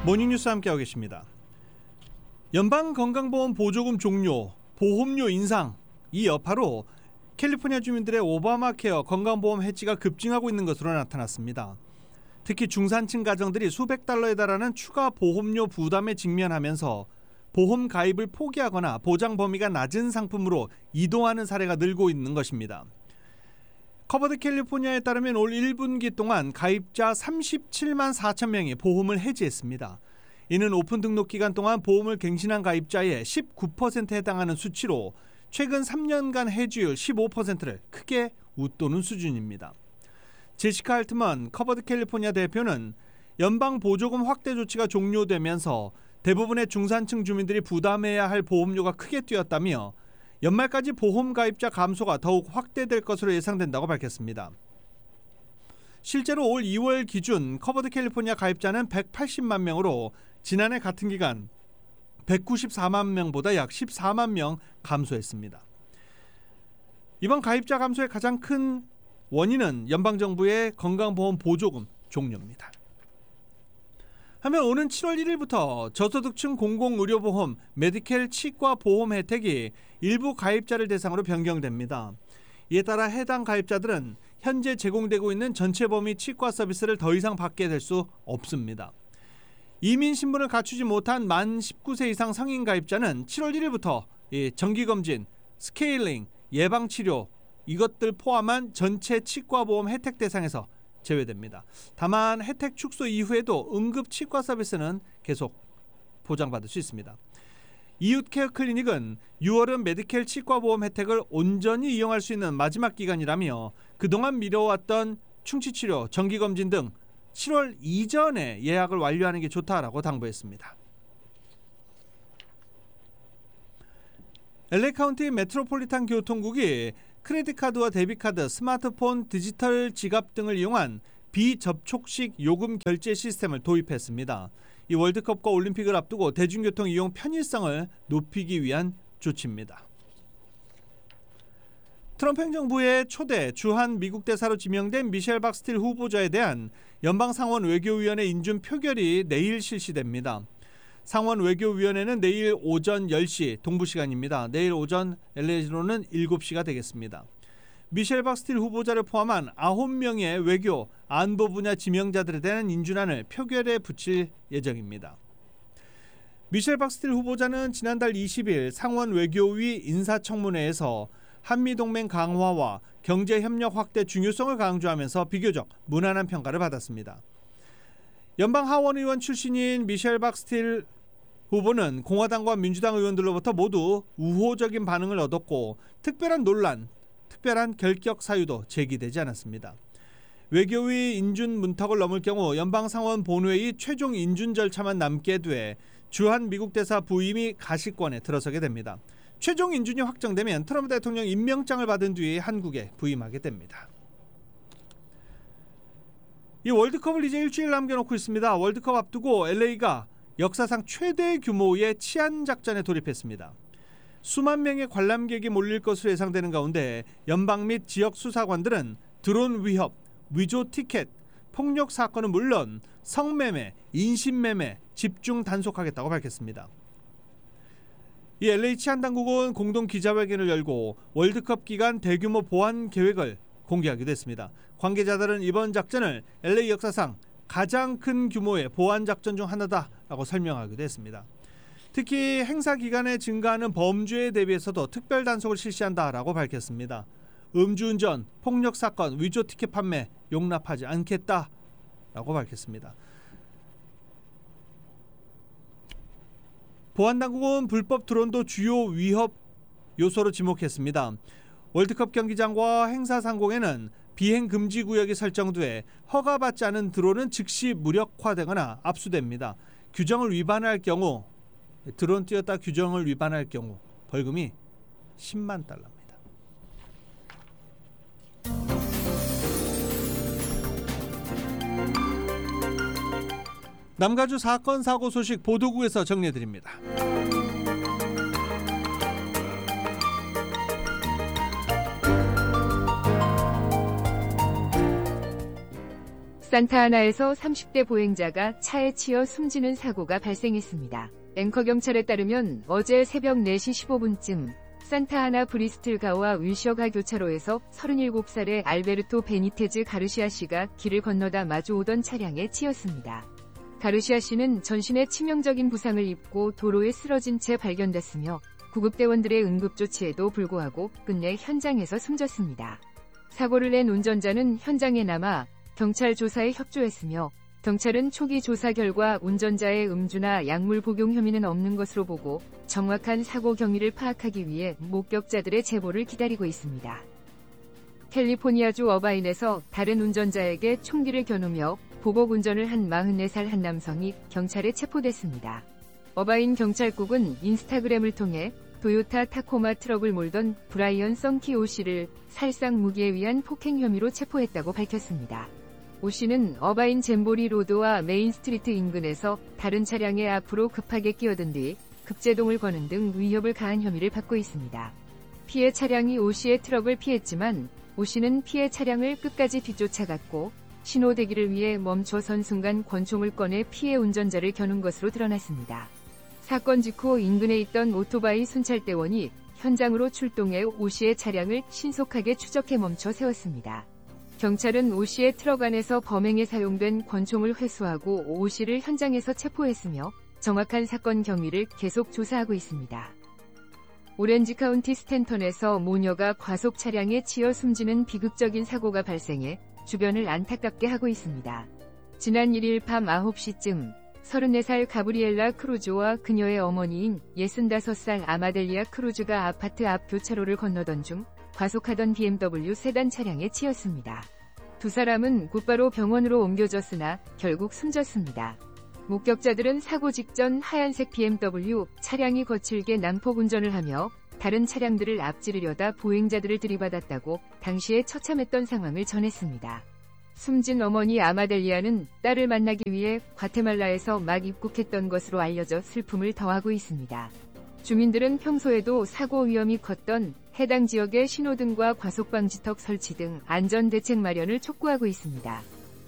모닝뉴스 함께하고 계십니다. 연방건강보험 보조금 종료, 보험료 인상 이 여파로 캘리포니아 주민들의 오바마케어 건강보험 해지가 급증하고 있는 것으로 나타났습니다. 특히 중산층 가정들이 수백 달러에 달하는 추가 보험료 부담에 직면하면서 보험 가입을 포기하거나 보장 범위가 낮은 상품으로 이동하는 사례가 늘고 있는 것입니다. 커버드 캘리포니아에 따르면 올 1분기 동안 가입자 37만 4천 명이 보험을 해지했습니다. 이는 오픈 등록 기간 동안 보험을 갱신한 가입자의 19%에 해당하는 수치로 최근 3년간 해지율 15%를 크게 웃도는 수준입니다. 제시카 알트먼 커버드 캘리포니아 대표는 연방 보조금 확대 조치가 종료되면서 대부분의 중산층 주민들이 부담해야 할 보험료가 크게 뛰었다며 연말까지 보험 가입자 감소가 더욱 확대될 것으로 예상된다고 밝혔습니다. 실제로 올 2월 기준 커버드 캘리포니아 가입자는 180만 명으로 지난해 같은 기간 194만 명보다 약 14만 명 감소했습니다. 이번 가입자 감소의 가장 큰 원인은 연방정부의 건강보험 보조금 종료입니다. 하면 오는 7월 1일부터 저소득층 공공의료보험 메디켈 치과 보험 혜택이 일부 가입자를 대상으로 변경됩니다. 이에 따라 해당 가입자들은 현재 제공되고 있는 전체 범위 치과 서비스를 더 이상 받게 될 수 없습니다. 이민 신분을 갖추지 못한 만 19세 이상 성인 가입자는 7월 1일부터 정기검진, 스케일링, 예방치료 이것들 포함한 전체 치과보험 혜택 대상에서 제외됩니다. 다만 혜택 축소 이후에도 응급 치과 서비스는 계속 보장받을 수 있습니다. 이웃케어 클리닉은 6월은 메디켈 치과보험 혜택을 온전히 이용할 수 있는 마지막 기간이라며 그동안 미뤄왔던 충치치료, 정기검진 등 7월 이전에 예약을 완료하는 게 좋다라고 당부했습니다. LA 카운티 메트로폴리탄 교통국이 크레딧카드와 데비카드, 스마트폰, 디지털 지갑 등을 이용한 비접촉식 요금 결제 시스템을 도입했습니다. 이 월드컵과 올림픽을 앞두고 대중교통 이용 편의성을 높이기 위한 조치입니다. 트럼프 행정부의 초대 주한 미국 대사로 지명된 미셸 박스틸 후보자에 대한 연방상원 외교위원회 인준 표결이 내일 실시됩니다. 상원 외교위원회는 내일 오전 10시 동부시간입니다. 내일 오전 LA로는 7시가 되겠습니다. 미셸 박스틸 후보자를 포함한 9명의 외교, 안보 분야 지명자들에 대한 인준안을 표결에 붙일 예정입니다. 미셸 박스틸 후보자는 지난달 20일 상원 외교위 인사청문회에서 한미동맹 강화와 경제협력 확대 중요성을 강조하면서 비교적 무난한 평가를 받았습니다. 연방 하원 의원 출신인 미셸 박스틸 후보는 공화당과 민주당 의원들로부터 모두 우호적인 반응을 얻었고 특별한 논란, 특별한 결격 사유도 제기되지 않았습니다. 외교위 인준 문턱을 넘을 경우 연방상원 본회의 최종 인준 절차만 남게 돼 주한 미국 대사 부임이 가시권에 들어서게 됩니다. 최종 인준이 확정되면 트럼프 대통령 임명장을 받은 뒤에 한국에 부임하게 됩니다. 이 월드컵을 이제 일주일 남겨놓고 있습니다. 월드컵 앞두고 LA가 역사상 최대 규모의 치안 작전에 돌입했습니다. 수만 명의 관람객이 몰릴 것으로 예상되는 가운데 연방 및 지역 수사관들은 드론 위협, 위조 티켓, 폭력 사건은 물론 성매매, 인신매매 집중 단속하겠다고 밝혔습니다. 이 LA 치안당국은 공동 기자회견을 열고 월드컵 기간 대규모 보안 계획을 공개하기도 했습니다. 관계자들은 이번 작전을 LA 역사상 가장 큰 규모의 보안 작전 중 하나다라고 설명하기도 했습니다. 특히 행사 기간에 증가하는 범죄에 대비해서도 특별 단속을 실시한다라고 밝혔습니다. 음주운전, 폭력 사건, 위조 티켓 판매 용납하지 않겠다라고 밝혔습니다. 보안당국은 불법 드론도 주요 위협 요소로 지목했습니다. 월드컵 경기장과 행사 상공에는 비행 금지 구역이 설정돼 허가받지 않은 드론은 즉시 무력화되거나 압수됩니다. 규정을 위반할 경우 드론 띄웠다 규정을 위반할 경우 벌금이 10만 달러입니다. 남가주 사건 사고 소식 보도국에서 정리해드립니다. 산타아나에서 30대 보행자가 차에 치여 숨지는 사고가 발생했습니다. 앵커 경찰에 따르면 어제 새벽 4시 15분쯤 산타아나 브리스틀가와 윌셔가 교차로에서 37살의 알베르토 베니테즈 가르시아 씨가 길을 건너다 마주오던 차량에 치였습니다. 가르시아 씨는 전신에 치명적인 부상을 입고 도로에 쓰러진 채 발견됐으며 구급대원들의 응급조치에도 불구하고 끝내 현장에서 숨졌습니다. 사고를 낸 운전자는 현장에 남아 경찰 조사에 협조했으며 경찰은 초기 조사 결과 운전자의 음주나 약물 복용 혐의는 없는 것으로 보고 정확한 사고 경위를 파악하기 위해 목격자들의 제보를 기다리고 있습니다. 캘리포니아주 어바인에서 다른 운전자에게 총기를 겨누며 보복 운전을 한 44살 한 남성이 경찰에 체포됐습니다. 어바인 경찰국은 인스타그램을 통해 도요타 타코마 트럭을 몰던 브라이언 썬키 오 씨를 살상 무기에 의한 폭행 혐의로 체포했다고 밝혔습니다. 오 씨는 어바인 잼보리 로드와 메인 스트리트 인근에서 다른 차량의 앞으로 급하게 끼어든 뒤 급제동을 거는 등 위협을 가한 혐의를 받고 있습니다. 피해 차량이 오 씨의 트럭을 피했지만 오 씨는 피해 차량을 끝까지 뒤쫓아갔고 신호 대기를 위해 멈춰선 순간 권총을 꺼내 피해 운전자를 겨눈 것으로 드러났습니다. 사건 직후 인근에 있던 오토바이 순찰대원이 현장으로 출동해 오 씨의 차량을 신속하게 추적해 멈춰 세웠습니다. 경찰은 오 씨의 트럭 안에서 범행에 사용된 권총을 회수하고 오 씨를 현장에서 체포했으며 정확한 사건 경위를 계속 조사하고 있습니다. 오렌지 카운티 스탠턴에서 모녀가 과속 차량에 치여 숨지는 비극적인 사고가 발생해 주변을 안타깝게 하고 있습니다. 지난 1일 밤 9시쯤 34살 가브리엘라 크루즈와 그녀의 어머니인 65살 아마델리아 크루즈가 아파트 앞 교차로를 건너던 중 과속하던 BMW 세단 차량에 치였습니다. 두 사람은 곧바로 병원으로 옮겨졌으나 결국 숨졌습니다. 목격자들은 사고 직전 하얀색 BMW 차량이 거칠게 난폭 운전을 하며 다른 차량들을 앞지르려다 보행자들을 들이받았다고 당시에 처참했던 상황을 전했습니다. 숨진 어머니 아마델리아는 딸을 만나기 위해 과테말라에서 막 입국했던 것으로 알려져 슬픔을 더하고 있습니다. 주민들은 평소에도 사고 위험이 컸던 해당 지역의 신호등과 과속방지턱 설치 등 안전대책 마련을 촉구하고 있습니다.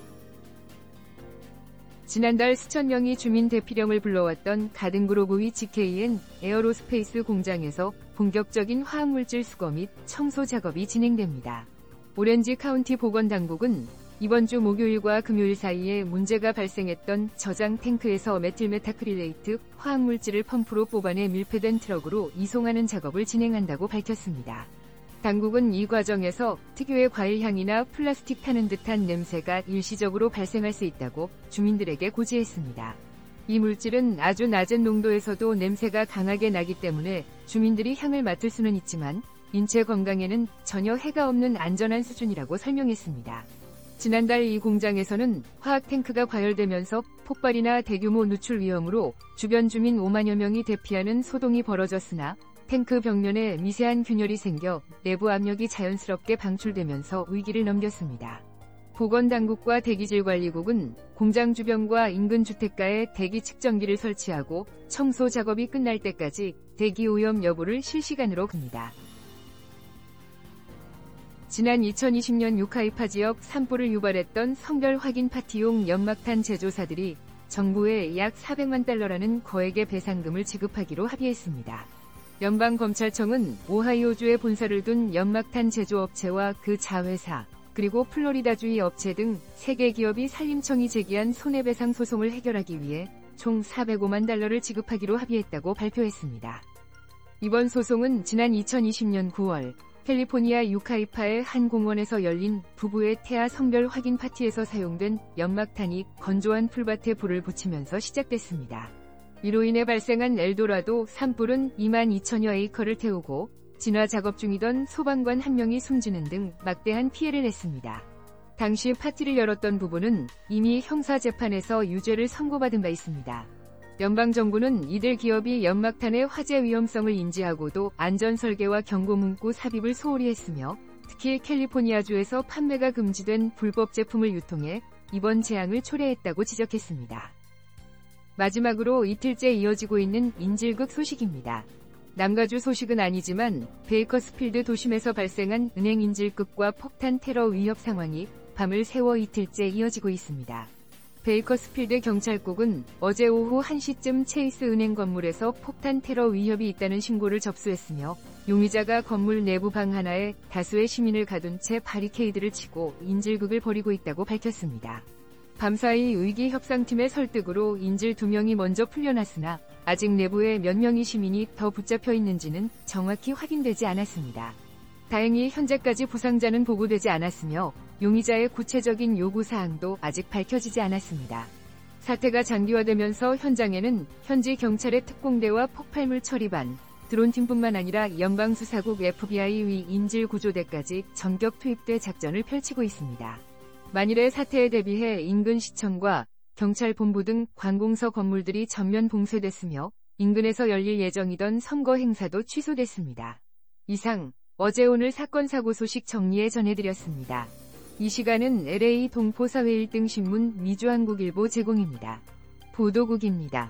지난달 수천 명이 주민 대피령을 불러왔던 가든그로브위 GKN 에어로스페이스 공장에서 본격적인 화학물질 수거 및 청소 작업이 진행됩니다. 오렌지 카운티 보건당국은 이번 주 목요일과 금요일 사이에 문제가 발생했던 저장 탱크에서 메틸메타크릴레이트 화학물질을 펌프로 뽑아내 밀폐된 트럭으로 이송하는 작업을 진행한다고 밝혔습니다. 당국은 이 과정에서 특유의 과일 향이나 플라스틱 타는 듯한 냄새가 일시적으로 발생할 수 있다고 주민들에게 고지했습니다. 이 물질은 아주 낮은 농도에서도 냄새가 강하게 나기 때문에 주민들이 향을 맡을 수는 있지만 인체 건강에는 전혀 해가 없는 안전한 수준이라고 설명했습니다. 지난달 이 공장에서는 화학 탱크가 과열되면서 폭발이나 대규모 누출 위험으로 주변 주민 5만여 명이 대피하는 소동이 벌어졌으나 탱크 벽면에 미세한 균열이 생겨 내부 압력이 자연스럽게 방출되면서 위기를 넘겼습니다. 보건당국과 대기질관리국은 공장 주변과 인근 주택가에 대기 측정기를 설치하고 청소 작업이 끝날 때까지 대기 오염 여부를 실시간으로 봅니다. 지난 2020년 유카이파 지역 산불을 유발했던 성별 확인 파티용 연막탄 제조사들이 정부에 약 400만 달러라는 거액의 배상금을 지급하기로 합의했습니다. 연방검찰청은 오하이오주에 본사를 둔 연막탄 제조업체와 그 자회사, 그리고 플로리다주의 업체 등 3개 기업이 산림청이 제기한 손해배상 소송을 해결하기 위해 총 405만 달러를 지급하기로 합의했다고 발표했습니다. 이번 소송은 지난 2020년 9월 캘리포니아 유카이파의 한 공원에서 열린 부부의 태아 성별 확인 파티에서 사용된 연막탄이 건조한 풀밭에 불을 붙이면서 시작됐습니다. 이로 인해 발생한 엘도라도 산불은 2만 2천여 에이커를 태우고 진화 작업 중이던 소방관 1명이 숨지는 등 막대한 피해를 냈습니다. 당시 파티를 열었던 부부는 이미 형사재판에서 유죄를 선고받은 바 있습니다. 연방정부는 이들 기업이 연막탄의 화재 위험성을 인지하고도 안전설계와 경고문구 삽입을 소홀히 했으며 특히 캘리포니아주에서 판매가 금지된 불법 제품을 유통해 이번 재앙을 초래했다고 지적했습니다. 마지막으로 이틀째 이어지고 있는 인질극 소식입니다. 남가주 소식은 아니지만 베이커스필드 도심에서 발생한 은행 인질극과 폭탄 테러 위협 상황이 밤을 새워 이틀째 이어지고 있습니다. 베이커스필드 경찰국은 어제 오후 1시쯤 체이스 은행 건물에서 폭탄 테러 위협이 있다는 신고를 접수했으며 용의자가 건물 내부 방 하나에 다수의 시민을 가둔 채 바리케이드를 치고 인질극을 벌이고 있다고 밝혔습니다. 밤사이 의기협상팀의 설득으로 인질 2명이 먼저 풀려났으나 아직 내부에 몇 명의 시민이 더 붙잡혀 있는지는 정확히 확인되지 않았습니다. 다행히 현재까지 부상자는 보고되지 않았으며 용의자의 구체적인 요구사항도 아직 밝혀지지 않았습니다. 사태가 장기화되면서 현장에는 현지 경찰의 특공대와 폭발물 처리반, 드론팀뿐만 아니라 연방수사국 FBI 위 인질구조대까지 전격 투입돼 작전을 펼치고 있습니다. 만일의 사태에 대비해 인근 시청과 경찰본부 등 관공서 건물들이 전면 봉쇄됐으며 인근에서 열릴 예정이던 선거 행사도 취소됐습니다. 이상 어제 오늘 사건 사고 소식 정리해 전해드렸습니다. 이 시간은 LA 동포사회 1등 신문 미주한국일보 제공입니다. 보도국입니다.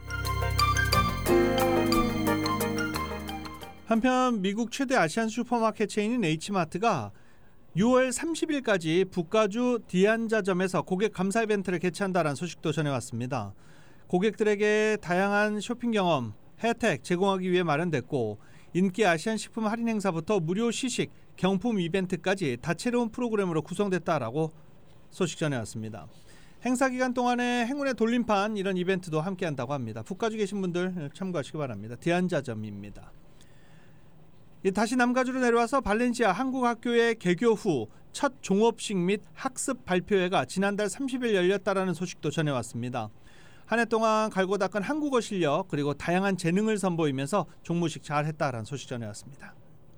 한편 미국 최대 아시안 슈퍼마켓 체인인 H마트가 6월 30일까지 북가주 디안자점에서 고객 감사 이벤트를 개최한다는 소식도 전해왔습니다. 고객들에게 다양한 쇼핑 경험, 혜택 제공하기 위해 마련됐고 인기 아시안 식품 할인 행사부터 무료 시식, 경품 이벤트까지 다채로운 프로그램으로 구성됐다라고 소식 전해왔습니다. 행사 기간 동안에 행운의 돌림판 이런 이벤트도 함께한다고 합니다. 북가주 계신 분들 참고하시기 바랍니다. 디안자점입니다. 다시 남가주로 내려와서 발렌시아 한국학교의 개교 후 첫 종업식 및 학습 발표회가 지난달 30일 열렸다라는 소식도 전해왔습니다. 한 해 동안 갈고 닦은 한국어 실력 그리고 다양한 재능을 선보이면서 종무식 잘했다라는 소식 전해왔습니다.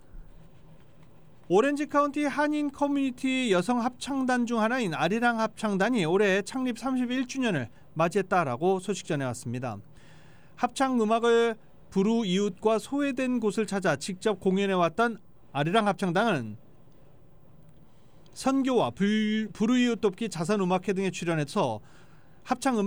오렌지 카운티 한인 커뮤니티 여성 합창단 중 하나인 아리랑 합창단이 올해 창립 31주년을 맞이했다라고 소식 전해왔습니다. 합창 음악을 부루 이웃과 소외된 곳을 찾아 직접 공연해왔던 아리랑 합창단은 선교와 부루 이웃 돕기 자선음악회 등에 출연해서 합창 음악